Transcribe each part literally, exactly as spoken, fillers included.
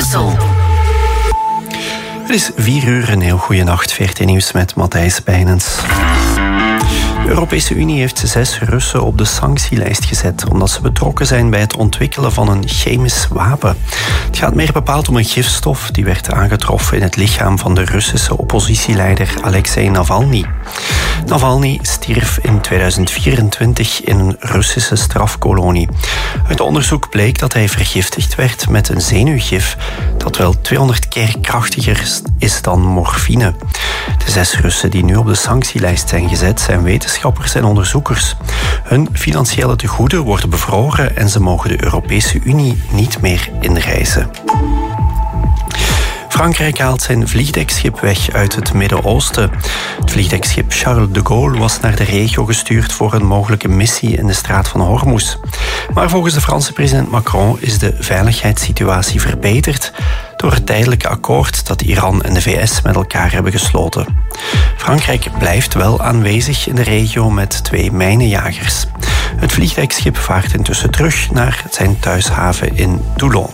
Brussel. Het is vier uur, een heel goede nacht. V R T Nieuws met Matthijs Bijnens. De Europese Unie heeft zes Russen op de sanctielijst gezet omdat ze betrokken zijn bij het ontwikkelen van een chemisch wapen. Het gaat meer bepaald om een gifstof die werd aangetroffen in het lichaam van de Russische oppositieleider Alexei Navalny. Navalny stierf in tweeduizend vierentwintig in een Russische strafkolonie. Uit onderzoek bleek dat hij vergiftigd werd met een zenuwgif dat wel tweehonderd keer krachtiger is dan morfine. De zes Russen die nu op de sanctielijst zijn gezet zijn wetenschappers en onderzoekers. Hun financiële tegoeden worden bevroren en ze mogen de Europese Unie niet meer inreizen. Frankrijk haalt zijn vliegdekschip weg uit het Midden-Oosten. Het vliegdekschip Charles de Gaulle was naar de regio gestuurd voor een mogelijke missie in de straat van Hormuz. Maar volgens de Franse president Macron is de veiligheidssituatie verbeterd door het tijdelijke akkoord dat Iran en de V S met elkaar hebben gesloten. Frankrijk blijft wel aanwezig in de regio met twee mijnenjagers. Het vliegdekschip vaart intussen terug naar zijn thuishaven in Toulon.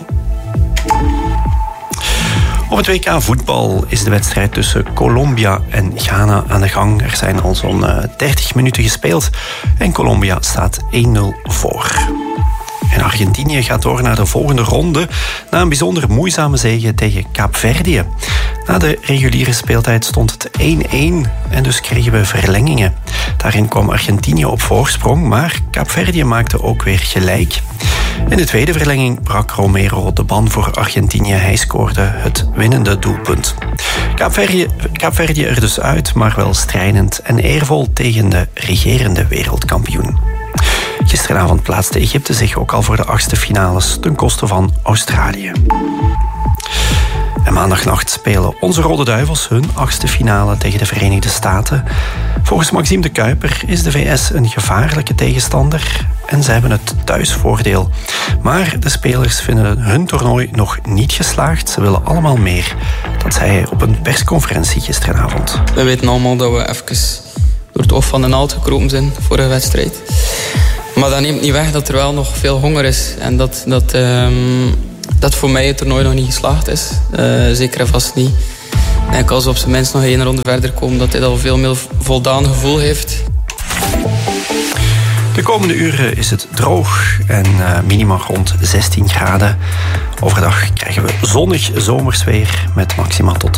Op het W K voetbal is de wedstrijd tussen Colombia en Ghana aan de gang. Er zijn al zo'n dertig minuten gespeeld en Colombia staat één nul voor. En Argentinië gaat door naar de volgende ronde na een bijzonder moeizame zege tegen Kaapverdië. Na de reguliere speeltijd stond het één-één en dus kregen we verlengingen. Daarin kwam Argentinië op voorsprong, maar Kaapverdië maakte ook weer gelijk. In de tweede verlenging brak Romero de ban voor Argentinië. Hij scoorde het winnende doelpunt. Kaapverdië, Kaapverdië er dus uit, maar wel strijdend en eervol tegen de regerende wereldkampioen. Gisteravond plaatste Egypte zich ook al voor de achtste finales ten koste van Australië. En maandagnacht spelen onze Rode Duivels hun achtste finale tegen de Verenigde Staten. Volgens Maxime de Kuiper is de V S een gevaarlijke tegenstander en ze hebben het thuisvoordeel. Maar de spelers vinden hun toernooi nog niet geslaagd. Ze willen allemaal meer. Dat zei hij op een persconferentie gisteravond. We weten allemaal dat we even door het oog van de naald gekropen zijn voor een wedstrijd. Maar dat neemt niet weg dat er wel nog veel honger is. En dat, dat, um, dat voor mij het toernooi nog niet geslaagd is. Uh, zeker en vast niet. En als we op zijn minst nog één ronde verder komen, dat hij al veel meer voldaan gevoel heeft. De komende uren is het droog en uh, minimaal rond zestien graden. Overdag krijgen we zonnig zomersweer met maximaal tot